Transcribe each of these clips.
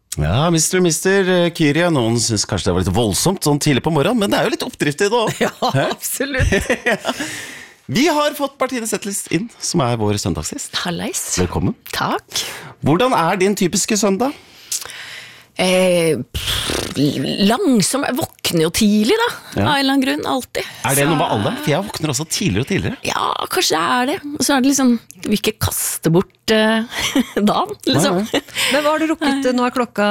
Ja, Mr. Kyria, noen synes kanskje det var litt voldsomt sånn tidlig på morgenen, men det jo litt oppdrift i det også. Ja, absolutt. Vi har fått Martine Zettlitz inn, som vår søndagsgjest. Hallais. Velkommen. Takk. Hvordan din typiske søndag? Langsom, jeg våkner jo tidlig da, Ja. av en eller annen grunn, alltid. Det noe med alderen? For jeg våkner også tidligere og tidligere. Ja, kanskje det det. Og så det liksom, du vil ikke kaste bort dagen, liksom. Nei. Men hva har du rukket? Nå klokka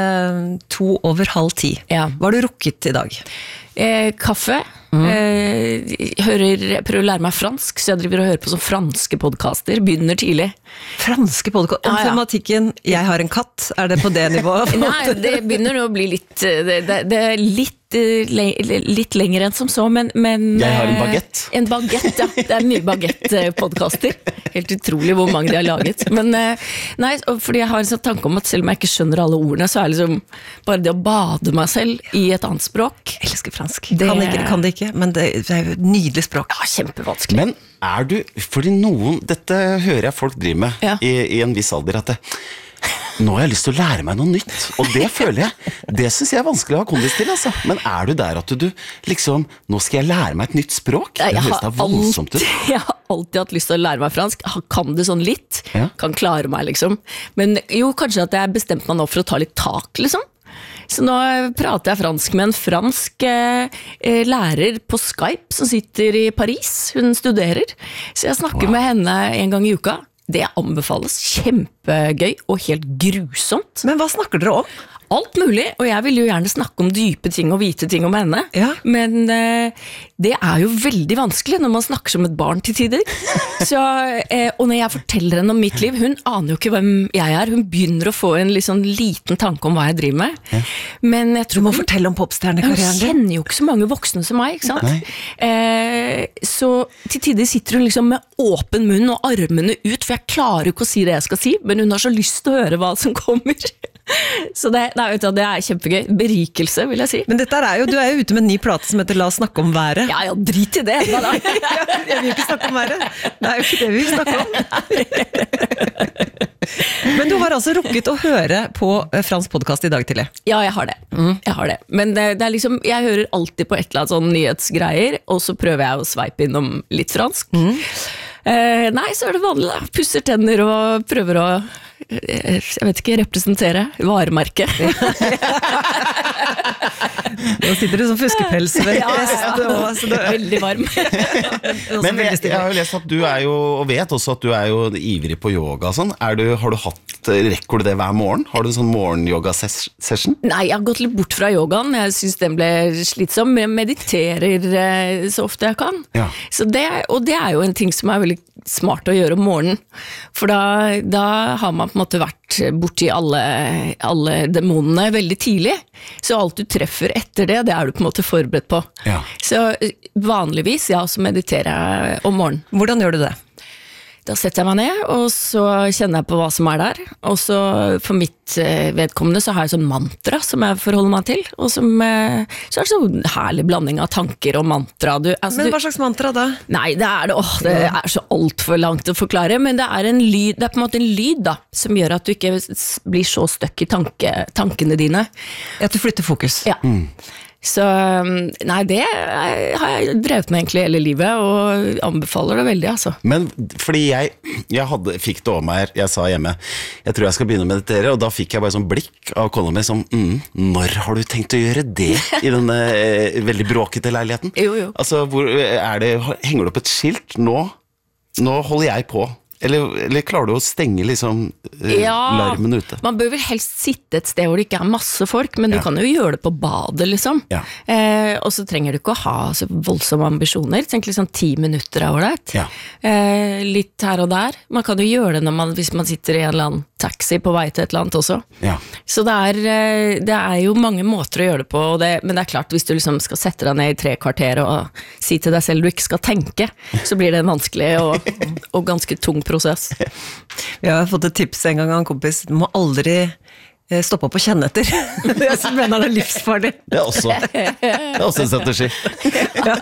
9:02. Ja. Hva har du rukket i dag? Kaffe. Jeg prøver å lære meg fransk, så jeg driver og hører på sånn franske podcaster. Begynner tidlig. Franske podcast. Om Ja, ja. tematikken «Jeg har en katt», det på det nivået? Nei, det begynner å bli litt det litt lenger enn som så, men Jeg har en baguette. En baguette, ja. Det mye baguette-podcaster. Helt utrolig hvor mange de har laget. Men nei, fordi jeg har en sånn tanke om at selv om jeg ikke skjønner alle ordene, så liksom bare det å bade meg selv i et annet språk. Jeg elsker fransk. Det- Kan det ikke, men det jo et nydelig språk. Ja, kjempevanskelig. Men du, fordi dette hører jeg folk driver med Ja. i en viss alder, at nå har jeg lyst til å lære meg noe nytt, og det føler jeg, det synes jeg vanskelig å ha kondis til, altså. Men du der at du liksom, nå skal jeg lære meg et nytt språk? Det Jeg høres da voldsomt ut. jeg har alltid hatt lyst til å lære meg fransk. Jeg kan det sånn litt, Ja. kan klare meg liksom. Men jo, kanskje at jeg bestemte meg nå for å ta litt tak liksom. Så nå prater jeg fransk med en fransk lærer på Skype som sitter i Paris. Hun studerer, så jeg snakker med henne en gang i uka. Det anbefales, kjempegøy og helt grusomt. Men hva snakker dere om? Alt mulig, og jeg vil jo gjerne snakke om dype ting og vite ting om henne. Ja. Men det jo veldig vanskelig når man snakker som et barn til tider. Så, og når jeg forteller henne om mitt liv, hun aner jo ikke hvem jeg Hun begynner å få en litt sånn liten tanke om hva jeg driver med. Ja. Men jeg tror Du må fortelle om hun popstjernekarrieren din. kjenner jo ikke så mange voksne som meg, ikke sant? Nei. Så til tider sitter hun liksom med åpen munn og armene ut, for jeg klarer jo ikke å si det jeg skal si, men hun har så lyst til å høre hva som kommer. Så det kjempegøy. Berikelse, vil jeg si. Men dette jo, du jo ute med en ny plate som heter La oss snakke om været. Ja, drit i det. Hva da? Jeg vil ikke snakke om været. Det jo ikke det vi vil snakke om. Men du har altså rukket å høre på fransk podcast i dag tidlig. Ja, jeg har det. Jeg har det. Men det liksom, jeg hører alltid på et eller annet sånn nyhetsgreier, og så prøver jeg å sveipe innom litt fransk. Nei, så det vanlig da. Pusser tenner og prøver å jeg vet ikke, representere varemerket. Nå sitter du som fuskepels ved Ja, fest. Så det Veldig varm. Men jeg har jo lest at du jo, og vet også at du jo ivrig på yoga og sånn. Har du rekker du det hver morgen? Har du en sånn morgen-yoga-session? Nei, jeg har gått litt bort fra yogaen. Jeg synes den ble slitsom. Jeg mediterer så ofte jeg kan. Ja. Så og det jo en ting som veldig smart å gjøre om morgenen. For da har man på en måte vært borti alle demonene veldig tidlig. Så alt du treffer etter det du på en måte forberedt på. Ja. Så vanligvis, så mediterer jeg om morgenen. Hvordan gjør du det? Da setter jeg meg ned, og så kjenner jeg på hva som der. Og så for mitt vedkommende så har jeg sånn mantra som jeg forholder meg til. Og så det sånn herlig blanding av tanker og mantra. Men hva slags mantra da? Nei, det det så alt for langt å forklare, men det en lyd, det på en måte en lyd da, som gjør at du ikke blir så støkk i tankene dine. At du flytter fokus. Ja. Så nei, det har jeg drevet med egentlig hele livet, og anbefaler det veldig, altså. Men fordi jeg fikk det over meg her, jeg sa hjemme, jeg tror jeg skal begynne å meditere, og da fikk jeg bare sånn blikk av kona mi som, når har du tenkt å gjøre det i denne veldig bråkete leiligheten? Jo. Altså, henger du opp et skilt? Nå holder jeg på. Eller klarer du å stenge liksom larmen ute? Man bør vel helst sitte et sted hvor det ikke masse folk, men du kan jo gjøre det på badet liksom. Ja. Og så trenger du ikke å ha så voldsomme ambisjoner. Tenk liksom 10 minutter av det. Ja. Litt her og der. Man kan jo gjøre det hvis man sitter i en eller annen taxi på vei til et eller annet også. Ja. Så det jo mange måter å gjøre det på, men det klart, hvis du liksom skal sette deg ned i 3 kvarter og si til deg selv du ikke skal tenke, så blir det en vanskelig og ganske tung prosess. Vi har fått et tips en gang av en kompis, du må aldri stoppe opp og kjenne etter. Jeg mener det livsfarlig. Det også en strategi. Ja.